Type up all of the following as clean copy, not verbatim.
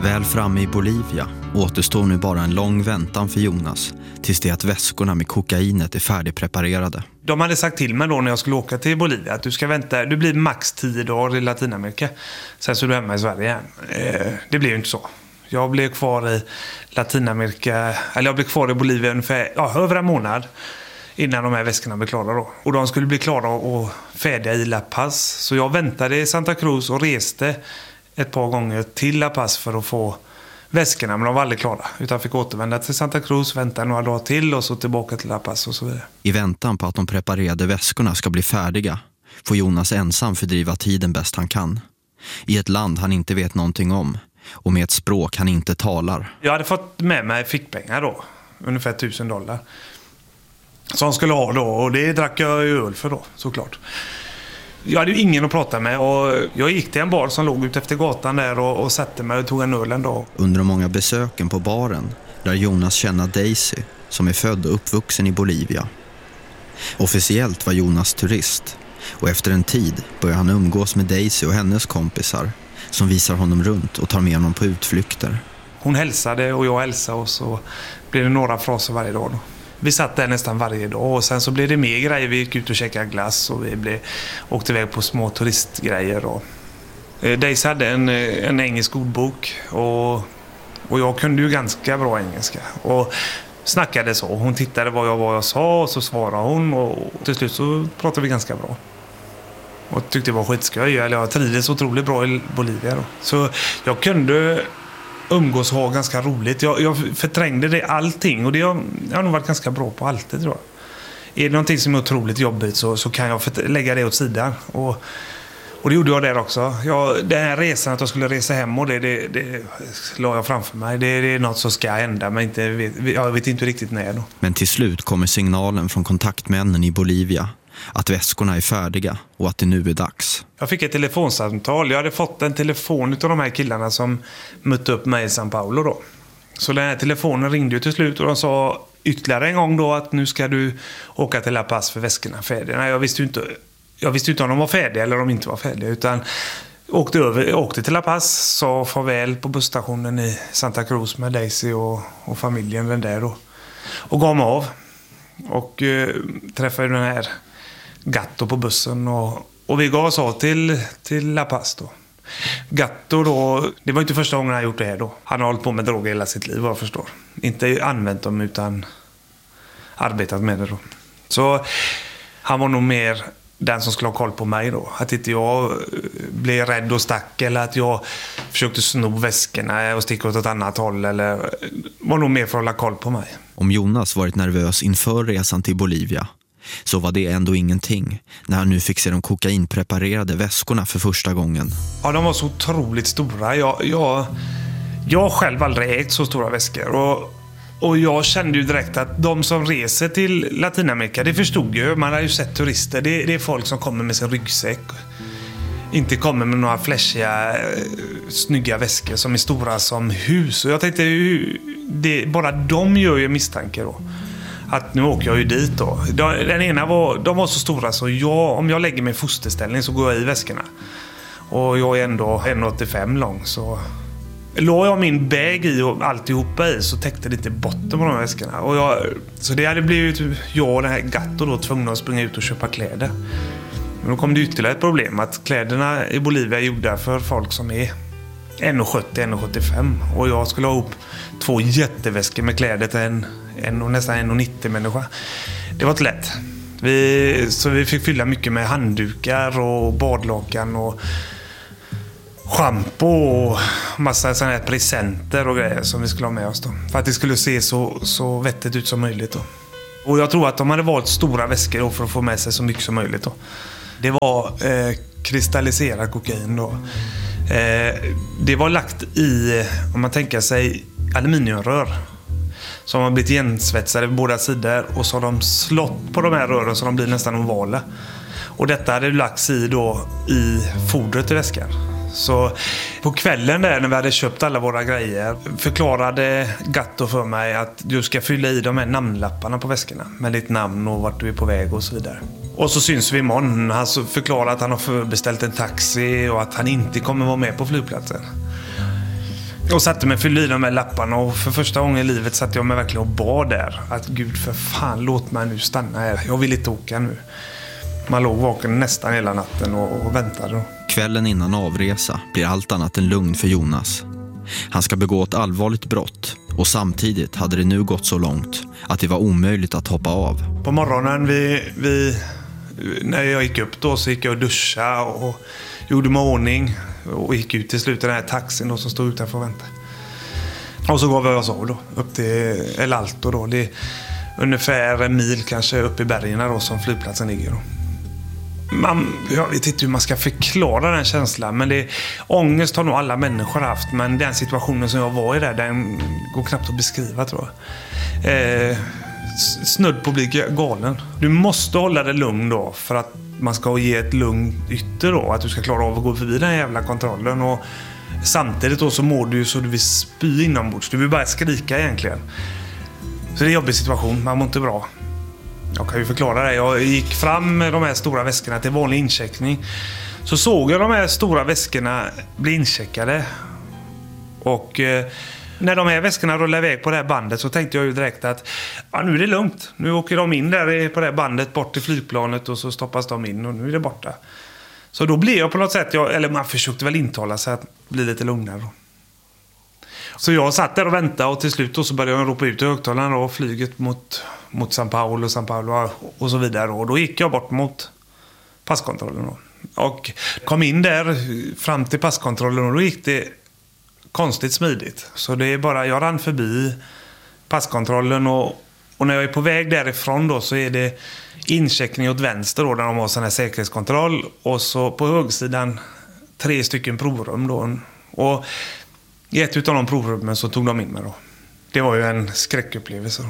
Väl framme i Bolivia återstår nu bara en lång väntan för Jonas tills det att väskorna med kokainet är färdigpreparerade. De hade sagt till mig då när jag skulle åka till Bolivia att du ska vänta, du blir max 10 dagar i Latinamerika. Sen så är du hemma i Sverige igen. Det blev ju inte så. Jag blev kvar i Latinamerika, eller jag blev kvar i Bolivia ungefär över en månad innan de här väskorna blev klara då. Och de skulle bli klara och färdiga i La Paz. Så jag väntade i Santa Cruz och reste ett par gånger till La Paz för att få väskorna, men de var aldrig klara. Utan fick återvända till Santa Cruz, vänta några dagar till och så tillbaka till La Paz och så vidare. I väntan på att de preparerade väskorna ska bli färdiga får Jonas ensam fördriva tiden bäst han kan. I ett land han inte vet någonting om och med ett språk han inte talar. Jag hade fått med mig fickpengar då, ungefär $1000. Som han skulle ha då, och det drack jag ju öl för då, såklart. Jag hade ju ingen att prata med och jag gick till en bar som låg ut efter gatan där och satte mig och tog en öl en dag. Under de många besöken på baren lär Jonas känna Daisy som är född och uppvuxen i Bolivia. Officiellt var Jonas turist och efter en tid börjar han umgås med Daisy och hennes kompisar som visar honom runt och tar med honom på utflykter. Hon hälsade och jag hälsade och så blev det några fraser varje dag då. Vi satt där nästan varje dag och sen så blev det mer grejer. Vi gick ut och käkade glass och vi åkte iväg på små turistgrejer. Daisy hade en engelsk ordbok och jag kunde ju ganska bra engelska. Och snackade så. Hon tittade vad jag sa och så svarade hon och till slut så pratade vi ganska bra. Och tyckte det var skitskoj. Jag trivdes otroligt bra i Bolivia då. Så jag kunde umgås och ha ganska roligt. Jag förträngde det allting och jag har nog varit ganska bra på allt det, tror jag. Är det någonting som är otroligt jobbigt så kan jag lägga det åt sidan. Och det gjorde jag där också. Den här resan att jag skulle resa hem och det la jag framför mig. Det är något som ska hända men jag vet inte riktigt när då. Men till slut kommer signalen från kontaktmännen i Bolivia att väskorna är färdiga och att det nu är dags. Jag fick ett telefonsamtal. Jag hade fått en telefon av de här killarna som mötte upp mig i São Paulo då. Så den här telefonen ringde ju till slut och de sa ytterligare en gång då att nu ska du åka till La Paz för väskorna färdiga. Nej, jag visste inte om de var färdiga eller om de inte var färdiga utan åkte till La Paz, sa farväl på busstationen i Santa Cruz med Daisy och familjen den där då. Och gav mig av. Och träffade den här Gatto på bussen och vi gav oss av till La Paz då. Gatto då, det var inte första gången han gjort det här då. Han har hållit på med droger hela sitt liv, vad jag förstår. Inte använt dem utan arbetat med det då. Så han var nog mer den som skulle ha koll på mig då. Att inte jag blev rädd och stack eller att jag försökte sno väskorna och sticka åt ett annat håll eller var nog mer för att hålla koll på mig. Om Jonas varit nervös inför resan till Bolivia så var det ändå ingenting när han nu fick se de kokainpreparerade väskorna för första gången. Ja, de var så otroligt stora. Jag själv aldrig ägt så stora väskor och jag kände ju direkt att de som reser till Latinamerika, det förstod ju, man har ju sett turister, det är folk som kommer med sin ryggsäck. Inte kommer med några flashiga, snygga väskor som är stora som hus. Och jag tänkte, bara de gör ju misstanke då. Att nu åker jag ju dit då. Den ena de var så stora så om jag lägger mig i fosterställning så går jag i väskorna. Och jag är ändå 1,85 lång så låg jag min bag i och alltihopa i så täckte det inte botten på de väskorna. Så det hade blivit jag och den här Gatto då tvungna att springa ut och köpa kläder. Men då kom det ytterligare ett problem att kläderna i Bolivia är gjorda för folk som är 1,70-1,75 och jag skulle ha upp 2 jätteväskor med kläder till nästan 1,90 människa. Det var inte lätt. Så vi fick fylla mycket med handdukar och badlakan och shampoo och massa sådana här presenter och grejer som vi skulle ha med oss då. För att det skulle se så vettigt ut som möjligt då. Och jag tror att de hade valt stora väskor då för att få med sig så mycket som möjligt då. Det var kristalliserad kokain då. Det var lagt i, om man tänker sig, aluminiumrör som har blivit igensvetsade på båda sidor och så har de slått på de här rören så de blir nästan ovala. Och detta hade lagts i då i fodret i väskan. Så på kvällen där när vi hade köpt alla våra grejer förklarade Gatto för mig att du ska fylla i de här namnlapparna på väskorna med ditt namn och vart du är på väg och så vidare. Och så syns vi imorgon. Han förklarar att han har förbeställt en taxi och att han inte kommer vara med på flygplatsen. Och satte mig, fyllde i de här lapparna, och för första gången i livet satt jag mig verkligen och bad där. Att Gud, för fan, låt mig nu stanna här. Jag vill inte åka nu. Man låg vaken nästan hela natten och väntade. Kvällen innan avresa blir allt annat än lugn för Jonas. Han ska begå ett allvarligt brott, och samtidigt hade det nu gått så långt att det var omöjligt att hoppa av. På morgonen när jag gick upp då, så gick jag och duscha och gjorde mig ordning och gick ut till slut i den här taxin då, som stod utanför och väntade. Och så gav jag oss av då, upp till El Alto då. Det är ungefär en mil kanske upp i bergen då, som flygplatsen ligger då. Jag vet inte hur man ska förklara den känslan, men ångest har nog alla människor haft, men den situationen som jag var i där, den går knappt att beskriva, tror jag. Snudd på att bli galen. Du måste hålla dig lugn då, för att man ska ge ett lugn ytter då, att du ska klara av att gå förbi den jävla kontrollen, och samtidigt då så mår du så du vill spy inombords. Du vill bara skrika egentligen. Så det är en jobbig situation, man mår inte bra. Jag kan ju förklara det. Jag gick fram med de här stora väskorna till vanlig incheckning. Så såg jag de här stora väskorna bli incheckade. Och när de här väskorna rullade iväg på det här bandet, så tänkte jag ju direkt att nu är det lugnt. Nu åker de in där på det här bandet bort till flygplanet, och så stoppas de in, och nu är det borta. Så då blev jag på något sätt, eller man försökte väl intala sig att bli lite lugnare då. Så jag satt där och väntade, och till slut då så började jag ropa ut i högtalarna och flyget mot São Paulo och så vidare. Och då gick jag bort mot passkontrollen då. Och kom in där fram till passkontrollen, och då gick det konstigt smidigt. Så det är bara, jag rann förbi passkontrollen, och när jag är på väg därifrån då, så är det incheckning åt vänster då, där de har sån här säkerhetskontroll, och så på högsidan 3 stycken provrum då. Och i ett utav de provrummen så tog de in mig då. Det var ju en skräckupplevelse då.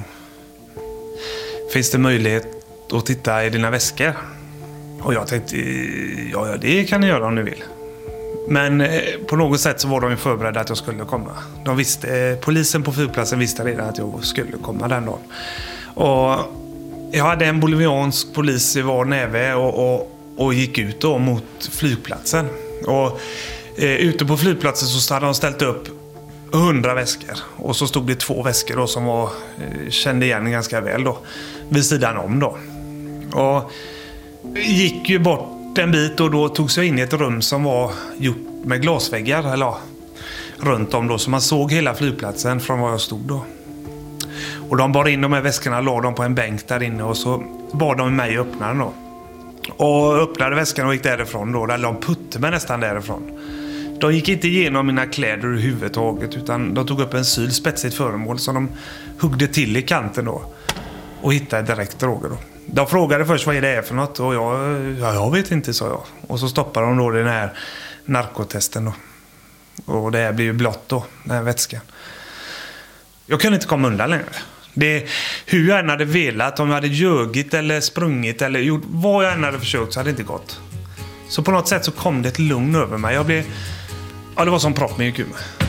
Finns det möjlighet att titta i dina väskor? Och jag tänkte, ja det kan ni göra om ni vill. Men på något sätt så var de ju förberedda att jag skulle komma. Polisen på flygplatsen visste redan att jag skulle komma den dagen. Och jag hade en boliviansk polis i var näve och gick ut då mot flygplatsen. Och ute på flygplatsen så hade de ställt upp 100 väskor. Och så stod det 2 väskor då, som kände igen ganska väl då, vid sidan om då. Och gick ju bort en bit, och då togs jag in i ett rum som var gjort med glasväggar eller runt om då, så man såg hela flygplatsen från var jag stod då. Och de bar in de här väskorna, la dem på en bänk där inne, och så bad de mig öppna den då. Och öppnade väskan och gick därifrån då, där de puttade mig nästan därifrån. De gick inte igenom mina kläder överhuvudtaget, utan de tog upp en spetsigt föremål som de huggde till i kanten då, och hittade direkt droger då. De frågade först vad är det för något, och jag vet inte, sa jag. Och så stoppade de då den här narkotesten då. Och det här blir ju blått då, den här vätskan. Jag kunde inte komma undan längre. Hur jag än hade velat, om jag hade ljugit eller sprungit eller gjort vad jag än hade försökt, så hade det inte gått. Så på något sätt så kom det ett lugn över mig. Det var som propp med gick ur mig.